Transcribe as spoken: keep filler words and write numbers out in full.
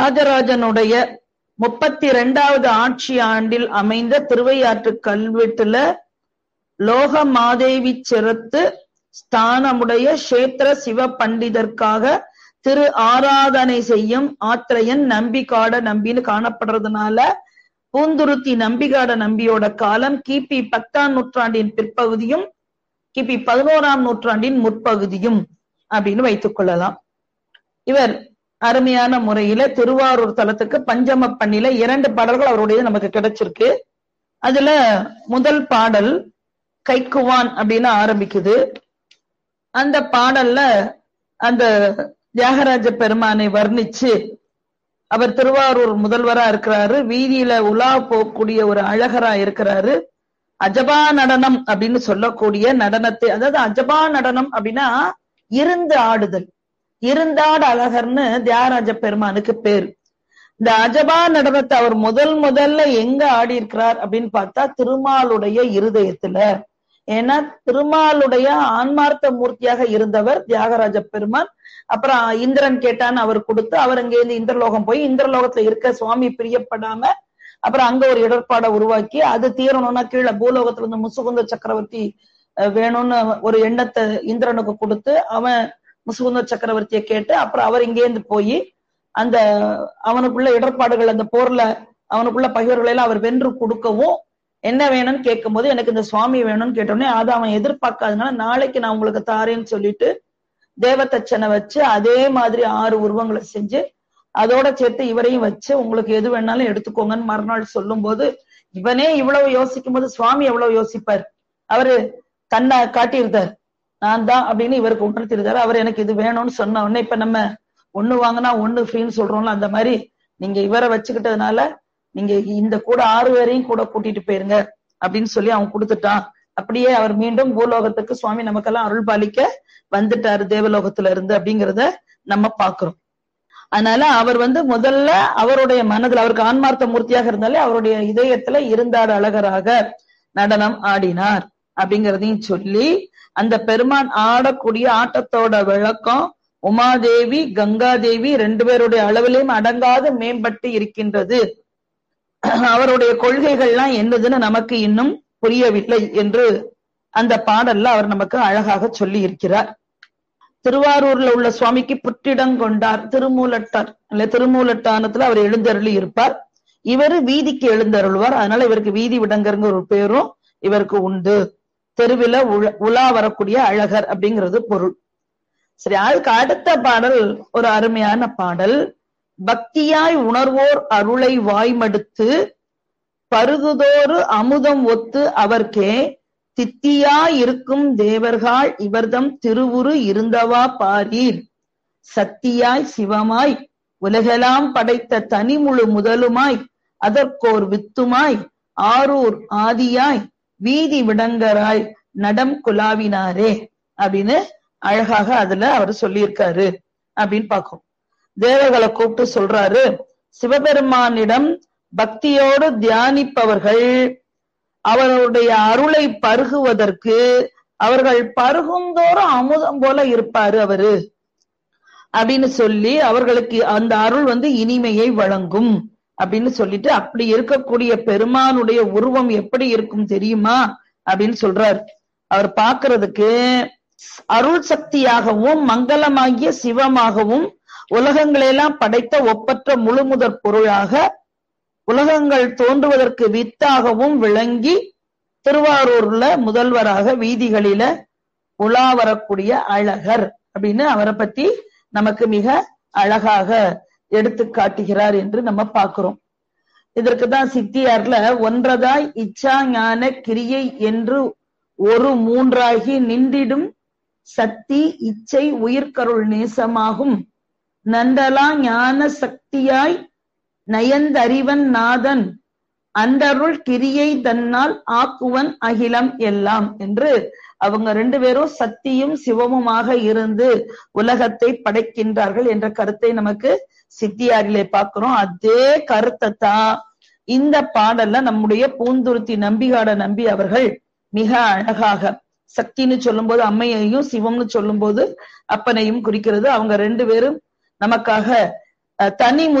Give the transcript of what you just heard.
ராஜராஜனுடைய முப்பத்தி இரண்டாவது ஆட்சி ஆண்டில் அமைந்த திருவையாற்று கல்வெட்டுல லோக மாதேவி சிரத்து ஸ்தானமுடைய கஷேத்திர சிவ பண்டிதர்க்காக திரு ஆராதனை செய்யும் ஆத்திரையன் நம்பிகாட நம்பின்னு காணப்படுறதுனால பூந்துருத்தி நம்பிகாட நம்பியோட காலம் கிபி பத்தாம் நூற்றாண்டின் பிற்பகுதியும் கிபி பதினோராம் நூற்றாண்டின் முற்பகுதியும் அப்படின்னு வைத்துக் கொள்ளலாம். இவர் அருமையான முறையில திருவாரூர் தலத்துக்கு பஞ்சம பண்ணில இரண்டு பாடல்கள் அவருடைய நமக்கு கிடைச்சிருக்கு. அதுல முதல் பாடல் கைக்குவான் அப்படின்னு ஆரம்பிக்குது. அந்த பாடல்ல அந்த தியாகராஜ பெருமானை வர்ணிச்சு அவர் திருவாரூர் முதல்வரா இருக்கிறாரு, வீதியில உலா போகக்கூடிய ஒரு அழகரா இருக்கிறாரு. அஜபா நடனம் அப்படின்னு சொல்லக்கூடிய நடனத்தை, அதாவது அஜபா நடனம் அப்படின்னா இருந்து ஆடுதல், இருந்தாடு அழகர்னு தியாகராஜ பெருமானுக்கு பேர். இந்த அஜபா நடனத்தை அவர் முதல் முதல்ல எங்க ஆடி இருக்கிறார் அப்படின்னு பார்த்தா திருமாலுடைய இருதயத்துல. ஏன்னா திருமாலுடைய ஆன்மார்த்த மூர்த்தியாக இருந்தவர் தியாகராஜ பெருமான். அப்புறம் இந்திரன் கேட்டான்னு அவர் கொடுத்து அவர் அங்க இருந்து இந்திரலோகம் போய் இந்திரலோகத்துல இருக்க சுவாமி பிரியப்படாம அப்புறம் அங்க ஒரு இடர்பாடை உருவாக்கி அது தீரணும்னா கீழே பூலோகத்துல இருந்து முசுகுந்த சக்கரவர்த்தி வேணும்னு ஒரு எண்ணத்தை இந்திரனுக்கு கொடுத்து அவன் முசுகுந்த சக்கரவர்த்தியை கேட்டு அப்புறம் அவர் இங்கேருந்து போய் அந்த அவனுக்குள்ள இடர்பாடுகள் அந்த போர்ல அவனுக்குள்ள பகைவர்களை எல்லாம் அவர் வென்று கொடுக்கவும் என்ன வேணும்னு கேட்கும் போது எனக்கு இந்த சுவாமி வேணும்னு கேட்டோடனே அதை அவன் எதிர்பார்க்காதனால நாளைக்கு நான் உங்களுக்கு தாரேன்னு சொல்லிட்டு தேவதச்சனை வச்சு அதே மாதிரி ஆறு உருவங்களை செஞ்சு அதோட சேர்த்து இவரையும் வச்சு உங்களுக்கு எது வேணாலும் எடுத்துக்கோங்கன்னு மறுநாள் சொல்லும் போது இவனே இவ்வளவு யோசிக்கும் போது சுவாமி எவ்வளவு யோசிப்பார். அவரு தன்னை காட்டியிருந்தார், நான் தான் அப்படின்னு இவருக்கு உணர்த்திருந்தாரு. அவர் எனக்கு இது வேணும்னு சொன்ன உடனே இப்ப நம்ம ஒண்ணு வாங்கினா ஒண்ணு ஃப்ரீன்னு சொல்றோம்ல, அந்த மாதிரி நீங்க இவரை வச்சுக்கிட்டதுனால நீங்க இந்த கூட ஆறு பேரையும் கூட கூட்டிட்டு போயிருங்க அப்படின்னு சொல்லி அவன் கொடுத்துட்டான். அப்படியே அவர் மீண்டும் பூலோகத்துக்கு சுவாமி நமக்கெல்லாம் அருள் பாலிக்க வந்துட்டாரு தேவலோகத்துல இருந்து அப்படிங்கிறத நம்ம பாக்குறோம். அதனால அவர் வந்து முதல்ல அவருடைய மனதுல அவருக்கு ஆன்மார்த்த மூர்த்தியாக இருந்தாலே அவருடைய இதயத்துல இருந்தாடு அழகராக நடனம் ஆடினார் அப்படிங்கிறதையும் சொல்லி அந்த பெருமான் ஆடக்கூடிய ஆட்டத்தோட விளக்கம் உமாதேவி கங்காதேவி ரெண்டு பேருடைய அளவிலையும் அடங்காது மேம்பட்டு இருக்கின்றது. அவருடைய கொள்கைகள்லாம் என்னதுன்னு நமக்கு இன்னும் புரியவில்லை என்று அந்த பாடல்ல அவர் நமக்கு அழகாக சொல்லி இருக்கிறார். திருவாரூர்ல உள்ள சுவாமிக்கு புற்றிடம் கொண்டார் திருமூலட்டார் இல்ல திருமூலட்டானத்துல அவர் எழுந்தருளி இருப்பார். இவரு வீதிக்கு எழுந்தருள்வார். அதனால இவருக்கு வீதி விடங்கருங்க ஒரு பேரும் இவருக்கு உண்டு. தெருவில உலா வரக்கூடிய அழகர் அப்படிங்கிறது பொருள். சரி, அதுக்கு அடுத்த பாடல் ஒரு அருமையான பாடல். பக்தியாய் உணர்வோர் அருளை வாய்மடுத்து பருகுதோறு அமுதம் ஒத்து அவர்க்கே தித்தியாய் இருக்கும் தேவர்கள் இவர்தம் திருவுரு இருந்தவா பாரீர். சத்தியாய் சிவமாய் உலகெல்லாம் படைத்த தனி முழு முதலுமாய் அதற்கோர் வித்துமாய் ஆரூர் ஆதியாய் வீதி விடங்கராய் நடம் குலாவினாரே அப்படின்னு அழகாக அதுல அவர் சொல்லியிருக்காரு அப்படின்னு பார்க்கும். தேவர்களை கூப்பிட்டு சொல்றாரு, சிவபெருமானிடம் பக்தியோடு தியானிப்பவர்கள் அவருடைய அருளை பருகுவதற்கு அவர்கள் பருகுந்தோறும் அமுதம் போல இருப்பாரு அவரு அப்படின்னு சொல்லி அவர்களுக்கு அந்த அருள் வந்து இனிமையை வழங்கும் அப்படின்னு சொல்லிட்டு அப்படி இருக்கக்கூடிய பெருமானுடைய உருவம் எப்படி இருக்கும் தெரியுமா அப்படின்னு சொல்றார். அவர் பார்க்கிறதுக்கு அருள் சக்தியாகவும் மங்களமாகிய சிவமாகவும் உலகங்களெல்லாம் படைத்த ஒப்பற்ற முழுமுதற் பொருளாக உலகங்கள் தோன்றுவதற்கு வித்தாகவும் விளங்கி திருவாரூர்ல முதல்வராக வீதிகளில உலா வரக்கூடிய அழகர் அப்படின்னு அவரை பத்தி நமக்கு மிக அழகாக எடுத்து காட்டுகிறார் என்று நம்ம பார்க்கிறோம். இதற்குதான் சித்தியார்ல ஒன்றதாய் இச்சா ஞான கிரியை என்று ஒரு மூன்றாகி நின்றிடும் சக்தி இச்சை உயிர்கருள் நேசமாகும் நந்தலா ஞான சக்தியாய் நயந்தறிவன் நாதன் அண்டருள் கிரியை தன்னால் ஆக்குவன் அகிலம் எல்லாம் என்று அவங்க ரெண்டு பேரும் சக்தியும் சிவமுமாக இருந்து உலகத்தை படைக்கின்றார்கள் என்ற கருத்தை நமக்கு சித்தியாரிலே பார்க்கிறோம். அதே கருத்தை தான் இந்த பாடல்ல நம்முடைய பூந்துருத்தி நம்பிகாட நம்பி அவர்கள் மிக அழகாக சக்தின்னு சொல்லும் போது அம்மையையும் சிவம்னு சொல்லும் போது அப்பனையும் குறிக்கிறது. அவங்க ரெண்டு பேரும் நமக்காக தனி